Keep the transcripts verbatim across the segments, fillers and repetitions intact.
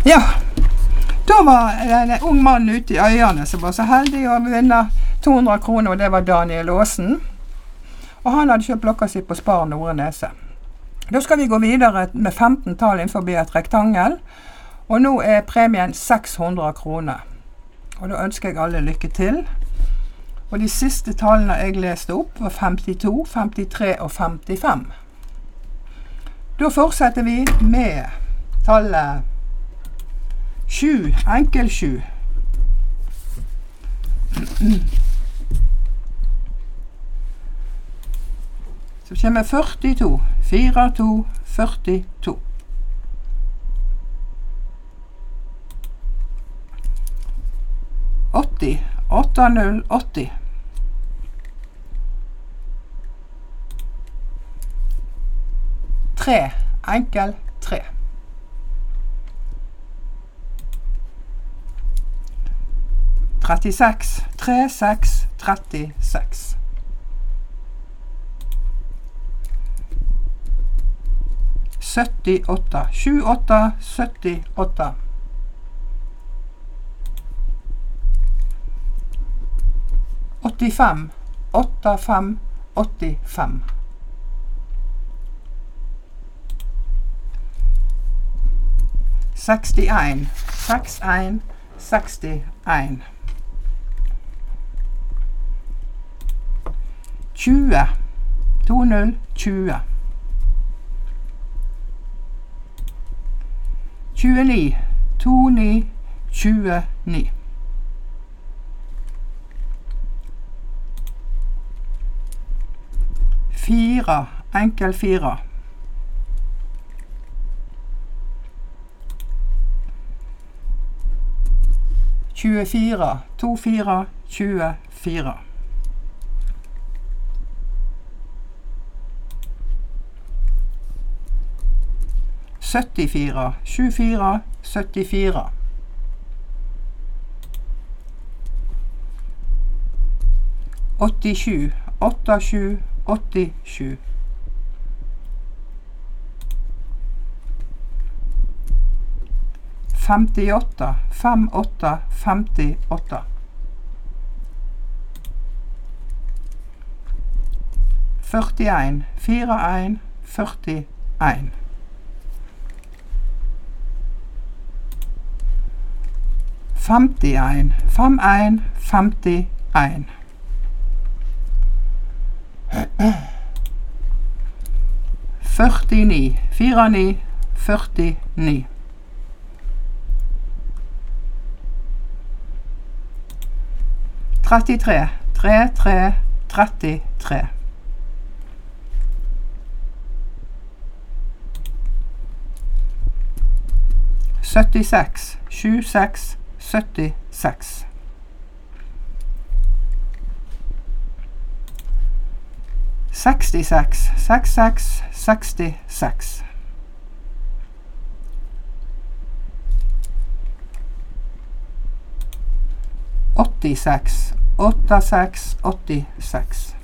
Ja, da var en ung mann ute i øyene som var så heldig å vinne to hundre kroner, og det var Daniel Aasen. Og han hadde kjøpt blokka si på Spar Nordre Nese. Da skal vi gå videre med femten tall innenfor et rektangel, og nå er premien seks hundre kroner. Og da ønsker jeg alle lykke til. Og de siste tallene jeg leste opp var femtito, femtitre og femtifem. Da fortsetter vi med tallet sju, enkel sju. Så kommer førtito, fire to, førtito. åtti, åtte null, åtti. tre, enkel tre. trettiseks, tre, seks, trettiseks. syttiåtte, sju, åtte, syttiåtte. åttifem, åtte, fem, åttifem. sekstien, seks, en, sekstien. tjue, to null, tjue. tjueni, to ni, tjueni. fire, enkel fire. tjuefire, to fire, tjuefire. syttifire, sju fire, syttifire. åttisju, åtte sju, åttisju. femtiåtte, fem åtte, femtiåtte. førtien, fire en, førtien. femtien, fem en, femtien. førtini, fire ni, førtini. trettitre, tre tre, trettitre. syttiseks, sju seks, syttiseks. sekstiseks, seks seks, sekstiseks. åttiseks, åtte seks, åttiseks.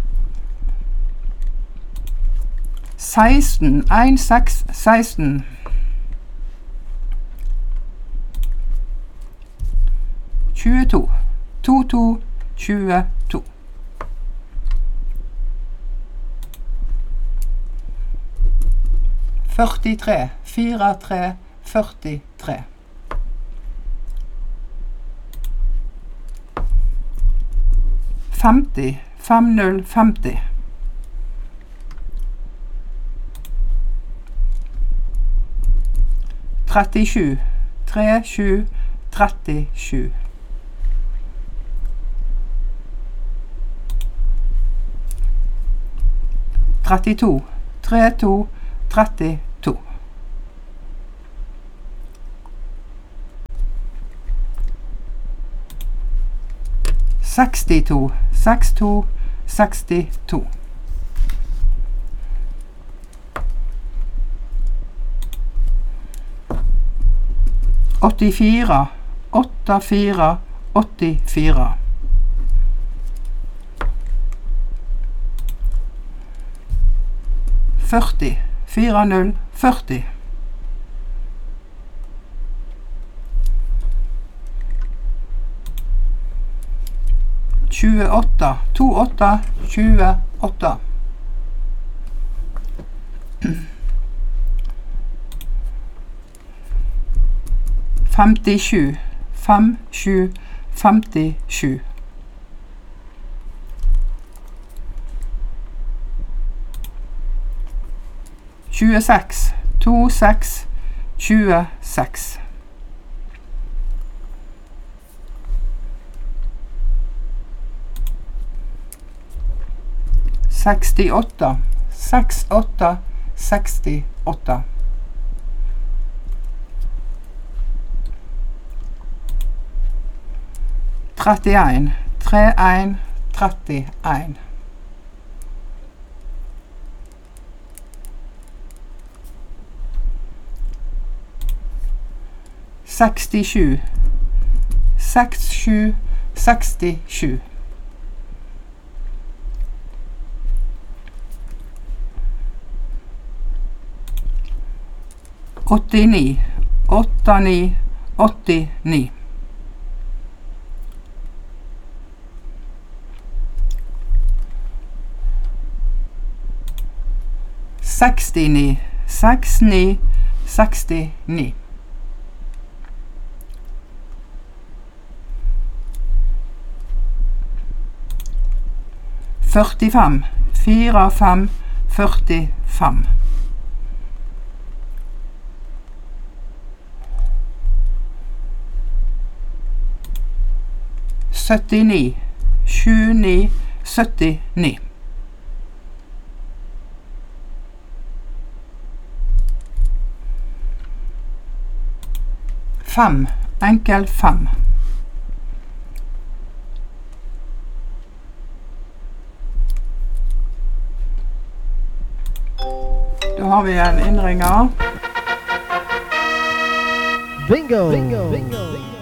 seksten, en seks, seksten. tjueto, to to, tjueto. førtitre, fire tre, førtitre. femti, fem null, femti. trettisju, tre sju, trettisju. trettito, tre to, trettito. sekstito, seks to, sekstito. åttifire, åtte fire, åttifire. førti, fire null, førti. tjueåtte. To åtte, tjueåtte. Femtisju. Fem, sju, femtisju. Tjueseks. To, seks, tjueseks. Sekstiåtte. Seks, åtte, sekstiåtte. Trettien. Tre, en, trettien. Sekstisju. Seks, sju, sekstisju. Åttini. Åtte, ni, åttini. Sekstini. Seks, ni, sekstini. Førtifem. Fire, fem, førtifem. Syttini. Sju, ni, syttini. Fem. Enkel fem. Da har vi en innringer. Bingo! Bingo! Bingo!